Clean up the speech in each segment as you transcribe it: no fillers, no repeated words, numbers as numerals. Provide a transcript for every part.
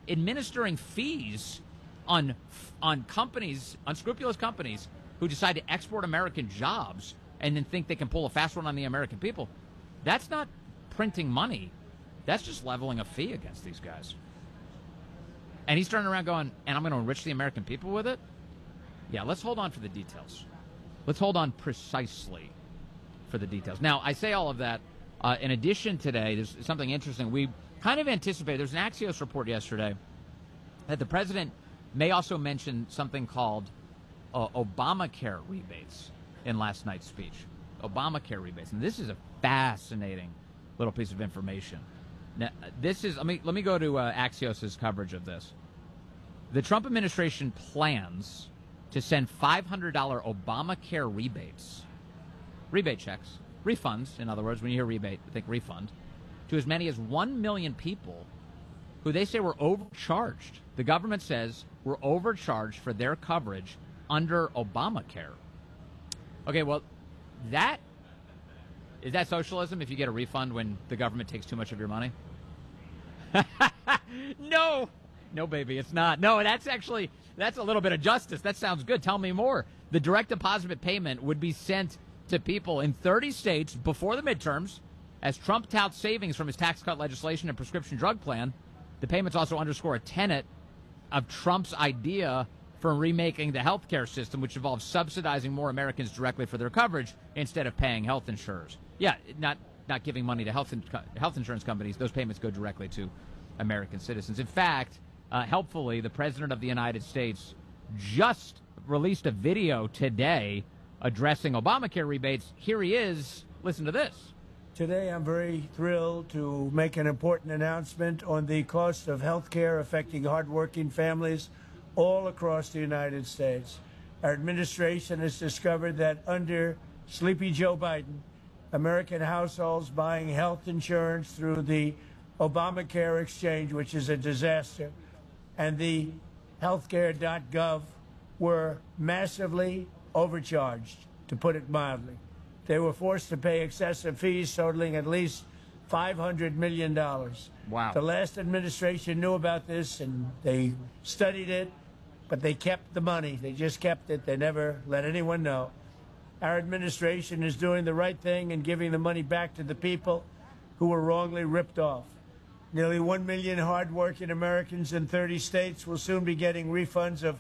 administering fees on companies, unscrupulous companies who decide to export American jobs and then think they can pull a fast one on the American people. That's not printing money. That's just leveling a fee against these guys. And he's turning around going, and I'm going to enrich the American people with it? Yeah, let's hold on for the details. Let's hold on precisely for the details. Now, I say all of that. In addition today, there's something interesting. We kind of anticipated, there's an Axios report yesterday that the president may also mention something called Obamacare rebates in last night's speech. Obamacare rebates. And this is a fascinating little piece of information. Now, this is, let me go to Axios' coverage of this. The Trump administration plans to send $500 Obamacare rebates, rebate checks, refunds, in other words, when you hear rebate, think refund, to as many as 1 million people who they say were overcharged. The government says were overcharged for their coverage under Obamacare. Okay, well, is that socialism if you get a refund when the government takes too much of your money? No, baby, it's not. No, that's a little bit of justice. That sounds good. Tell me more. The direct deposit payment would be sent to people in 30 states before the midterms as Trump touts savings from his tax cut legislation and prescription drug plan. The payments also underscore a tenet of Trump's idea for remaking the healthcare system, which involves subsidizing more Americans directly for their coverage instead of paying health insurers. Yeah, not giving money to health insurance companies. Those payments go directly to American citizens. In fact, helpfully, the President of the United States just released a video today addressing Obamacare rebates. Here he is. Listen to this. Today, I'm very thrilled to make an important announcement on the cost of health care affecting hardworking families all across the United States. Our administration has discovered that under Sleepy Joe Biden, American households buying health insurance through the Obamacare exchange, which is a disaster, and the healthcare.gov were massively overcharged, to put it mildly. They were forced to pay excessive fees totaling at least $500 million. Wow. The last administration knew about this, and they studied it, but they kept the money. They just kept it. They never let anyone know. Our administration is doing the right thing and giving the money back to the people who were wrongly ripped off. Nearly 1 million hardworking Americans in 30 states will soon be getting refunds of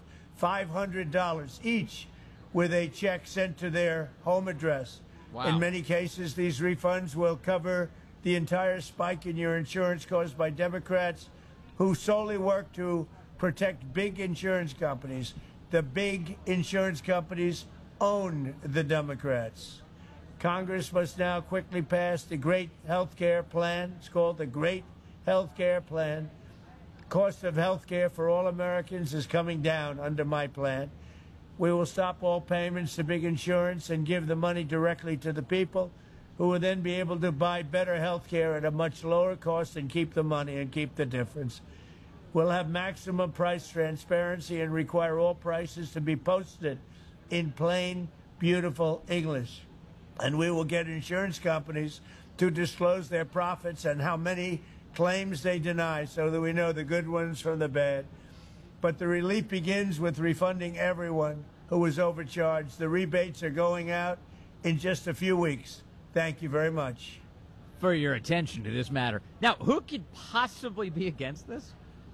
$500 each with a check sent to their home address. Wow. In many cases, these refunds will cover the entire spike in your insurance caused by Democrats who solely work to protect big insurance companies. The big insurance companies own the Democrats. Congress must now quickly pass the Great Health Care Plan. It's called the Great Health Care Plan. Cost of health care for all Americans is coming down under my plan. We will stop all payments to big insurance and give the money directly to the people who will then be able to buy better health care at a much lower cost and keep the money and keep the difference. We'll have maximum price transparency and require all prices to be posted in plain, beautiful English. And we will get insurance companies to disclose their profits and how many claims they deny so that we know the good ones from the bad. But the relief begins with refunding everyone who was overcharged. The rebates are going out in just a few weeks. Thank you very much for your attention to this matter. Now, who could possibly be against this?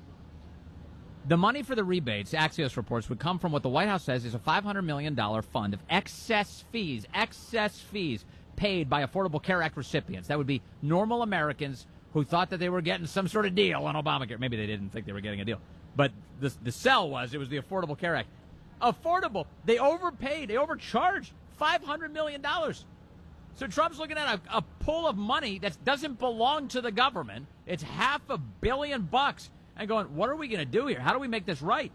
The money for the rebates, Axios reports, would come from what the White House says is a $500 million fund of excess fees paid by Affordable Care Act recipients. That would be normal Americans who thought that they were getting some sort of deal on Obamacare. Maybe they didn't think they were getting a deal. But the sell was, it was the Affordable Care Act. Affordable. They overpaid. They overcharged $500 million. So Trump's looking at a pool of money that doesn't belong to the government. It's $500 million and going, what are we going to do here? How do we make this right?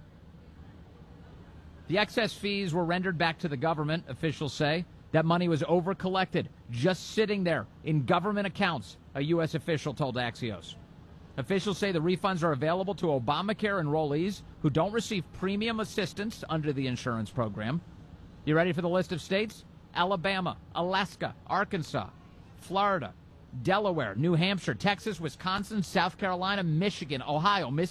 The excess fees were rendered back to the government, officials say. That money was over-collected, just sitting there in government accounts, a U.S. official told Axios. Officials say the refunds are available to Obamacare enrollees who don't receive premium assistance under the insurance program. You ready for the list of states? Alabama, Alaska, Arkansas, Florida, Delaware, New Hampshire, Texas, Wisconsin, South Carolina, Michigan, Ohio, Mississippi.